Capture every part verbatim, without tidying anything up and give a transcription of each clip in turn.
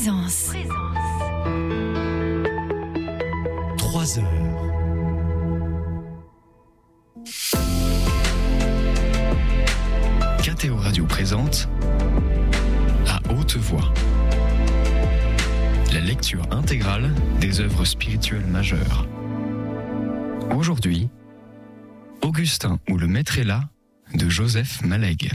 Présence. Trois heures. K T O Radio présente À haute voix la lecture intégrale des œuvres spirituelles majeures. Aujourd'hui, Augustin ou le Maître est là de Joseph Maleg.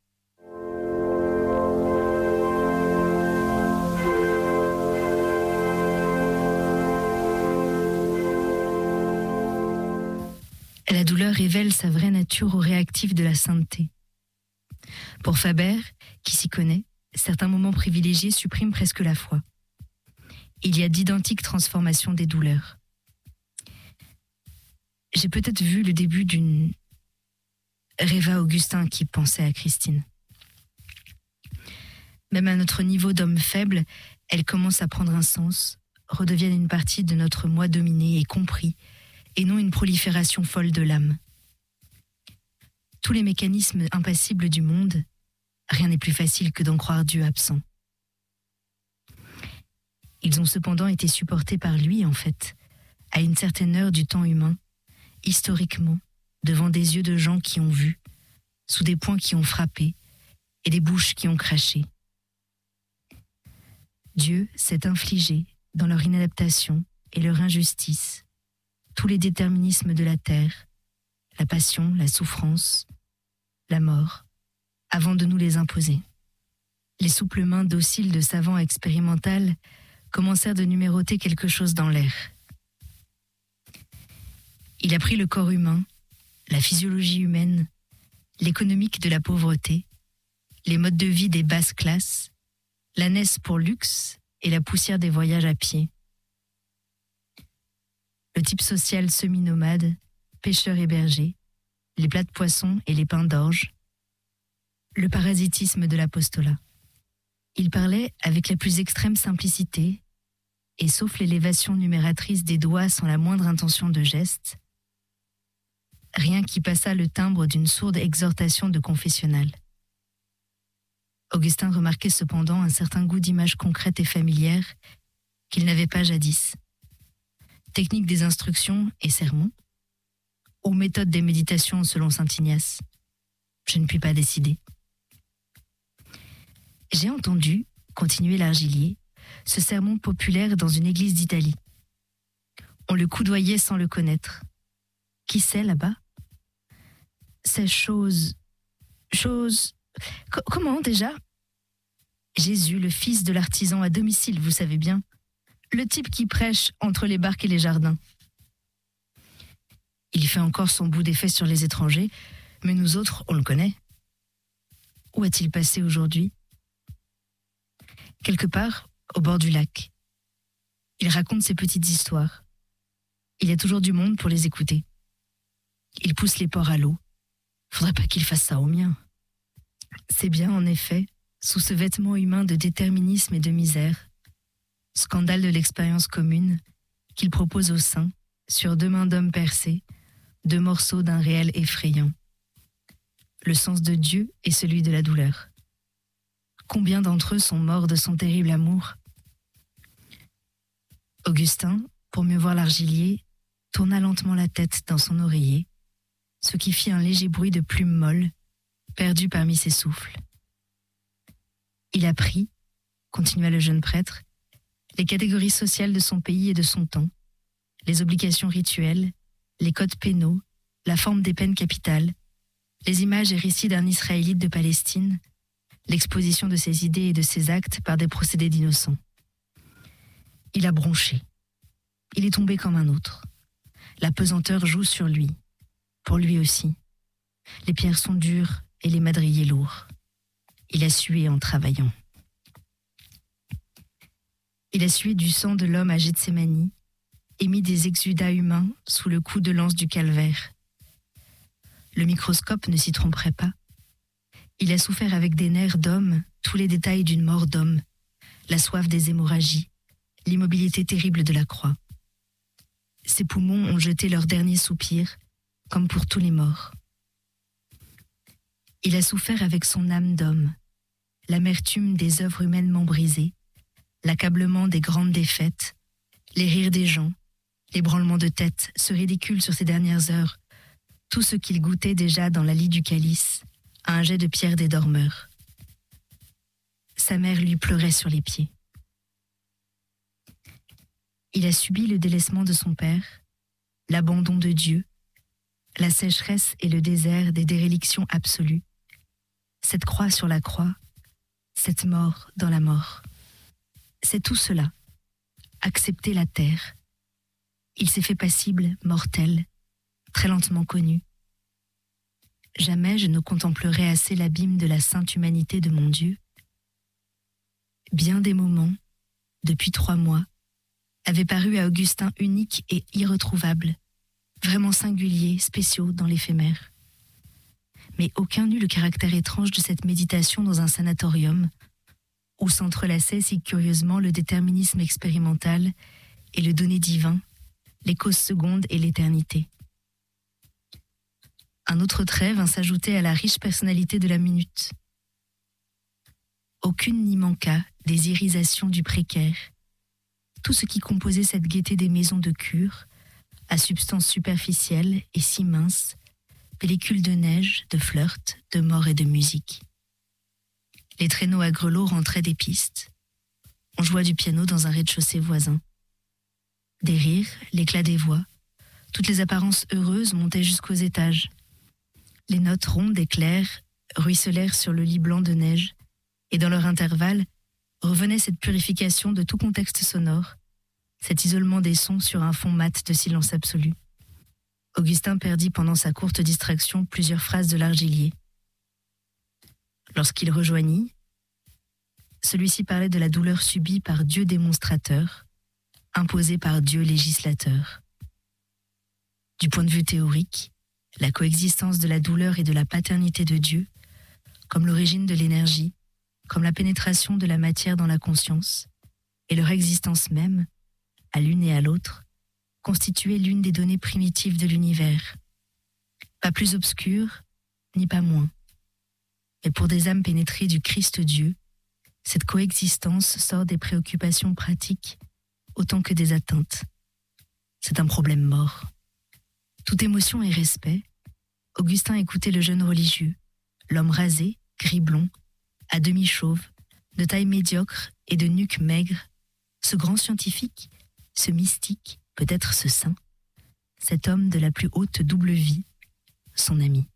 La douleur révèle sa vraie nature au réactif de la sainteté. Pour Faber, qui s'y connaît, certains moments privilégiés suppriment presque la foi. Il y a d'identiques transformations des douleurs. J'ai peut-être vu le début d'une rêva Augustin qui pensait à Christine. Même à notre niveau d'homme faible, elle commence à prendre un sens, redevienne une partie de notre moi dominé et compris, et non une prolifération folle de l'âme. Tous les mécanismes impassibles du monde, rien n'est plus facile que d'en croire Dieu absent. Ils ont cependant été supportés par lui, en fait, à une certaine heure du temps humain, historiquement, devant des yeux de gens qui ont vu, sous des poings qui ont frappé, et des bouches qui ont craché. Dieu s'est infligé, dans leur inadaptation et leur injustice, tous les déterminismes de la terre, la passion, la souffrance, la mort, avant de nous les imposer. Les souples mains dociles de savants expérimentaux commencèrent de numéroter quelque chose dans l'air. Il a pris le corps humain, la physiologie humaine, l'économique de la pauvreté, les modes de vie des basses classes, l'ânesse pour luxe et la poussière des voyages à pied. Le type social semi-nomade, pêcheur et berger, les plats de poisson et les pains d'orge, le parasitisme de l'apostolat. Il parlait avec la plus extrême simplicité, et sauf l'élévation numératrice des doigts sans la moindre intention de geste, rien qui passât le timbre d'une sourde exhortation de confessionnal. Augustin remarquait cependant un certain goût d'images concrètes et familières qu'il n'avait pas jadis. Technique des instructions et sermons, ou méthode des méditations selon saint Ignace, je ne puis pas décider. J'ai entendu, continuait l'Argilier, ce sermon populaire dans une église d'Italie. On le coudoyait sans le connaître. Qui c'est là-bas? C'est chose... chose... Co- comment déjà? Jésus, le fils de l'artisan à domicile, vous savez bien. Le type qui prêche entre les barques et les jardins. Il fait encore son bout d'effet sur les étrangers, mais nous autres, on le connaît. Où a-t-il passé aujourd'hui? Quelque part, au bord du lac. Il raconte ses petites histoires. Il y a toujours du monde pour les écouter. Il pousse les porcs à l'eau. Faudrait pas qu'il fasse ça au mien. C'est bien, en effet, sous ce vêtement humain de déterminisme et de misère, scandale de l'expérience commune, qu'il propose aux saints, sur deux mains d'hommes percées, deux morceaux d'un réel effrayant. Le sens de Dieu et celui de la douleur. Combien d'entre eux sont morts de son terrible amour? Augustin, pour mieux voir l'Argilier, tourna lentement la tête dans son oreiller, ce qui fit un léger bruit de plumes molles, perdu parmi ses souffles. Il apprit, continua le jeune prêtre, les catégories sociales de son pays et de son temps, les obligations rituelles, les codes pénaux, la forme des peines capitales, les images et récits d'un Israélite de Palestine, l'exposition de ses idées et de ses actes par des procédés d'innocents. Il a bronché. Il est tombé comme un autre. La pesanteur joue sur lui, pour lui aussi. Les pierres sont dures et les madriers lourds. Il a sué en travaillant. Il a sué du sang de l'homme à Gethsémani, émis des exudats humains sous le coup de lance du calvaire. Le microscope ne s'y tromperait pas. Il a souffert avec des nerfs d'homme tous les détails d'une mort d'homme, la soif des hémorragies, l'immobilité terrible de la croix. Ses poumons ont jeté leur dernier soupir, comme pour tous les morts. Il a souffert avec son âme d'homme, l'amertume des œuvres humainement brisées, l'accablement des grandes défaites, les rires des gens, les branlements de tête, ce ridicule sur ces dernières heures, tout ce qu'il goûtait déjà dans la lie du calice, à un jet de pierre des dormeurs. Sa mère lui pleurait sur les pieds. Il a subi le délaissement de son père, l'abandon de Dieu, la sécheresse et le désert des dérélictions absolues, cette croix sur la croix, cette mort dans la mort. C'est tout cela, accepter la terre. Il s'est fait passible, mortel, très lentement connu. Jamais je ne contemplerai assez l'abîme de la sainte humanité de mon Dieu. Bien des moments, depuis trois mois, avaient paru à Augustin uniques et irretrouvables, vraiment singuliers, spéciaux dans l'éphémère. Mais aucun n'eut le caractère étrange de cette méditation dans un sanatorium, où s'entrelaçaient si curieusement le déterminisme expérimental et le donné divin, les causes secondes et l'éternité. Un autre trait vint s'ajouter à la riche personnalité de la minute. Aucune n'y manqua des irisations du précaire, tout ce qui composait cette gaieté des maisons de cure, à substance superficielle et si mince, pellicule de neige, de flirt, de mort et de musique. Les traîneaux à grelots rentraient des pistes. On jouait du piano dans un rez-de-chaussée voisin. Des rires, l'éclat des voix, toutes les apparences heureuses montaient jusqu'aux étages. Les notes rondes et claires ruisselèrent sur le lit blanc de neige, et dans leur intervalle, revenait cette purification de tout contexte sonore, cet isolement des sons sur un fond mat de silence absolu. Augustin perdit pendant sa courte distraction plusieurs phrases de l'Argilier. Lorsqu'il rejoignit, celui-ci parlait de la douleur subie par Dieu démonstrateur, imposée par Dieu législateur. Du point de vue théorique, la coexistence de la douleur et de la paternité de Dieu, comme l'origine de l'énergie, comme la pénétration de la matière dans la conscience, et leur existence même, à l'une et à l'autre, constituait l'une des données primitives de l'univers. Pas plus obscure, ni pas moins. Mais pour des âmes pénétrées du Christ Dieu, cette coexistence sort des préoccupations pratiques autant que des atteintes. C'est un problème mort. Toute émotion et respect, Augustin écoutait le jeune religieux, l'homme rasé, gris-blond, à demi chauve, de taille médiocre et de nuque maigre, ce grand scientifique, ce mystique, peut-être ce saint, cet homme de la plus haute double vie, son ami.